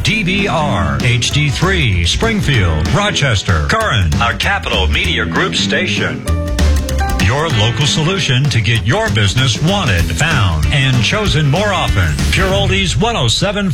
WDBR, HD3, Springfield, Rochester, Curran, a Capital Media Group station. Your local solution to get your business wanted, found, and chosen more often. Pure Oldies 107.